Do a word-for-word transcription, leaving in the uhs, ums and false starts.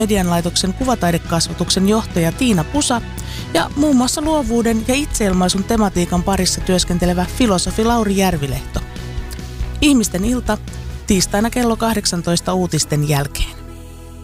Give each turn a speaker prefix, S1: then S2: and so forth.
S1: Medianlaitoksen kuvataidekasvatuksen johtaja Tiina Pusa ja muun muassa luovuuden ja itseilmaisun tematiikan parissa työskentelevä filosofi Lauri Järvilehto. Ihmisten ilta tiistaina kello kahdeksantoista uutisten jälkeen.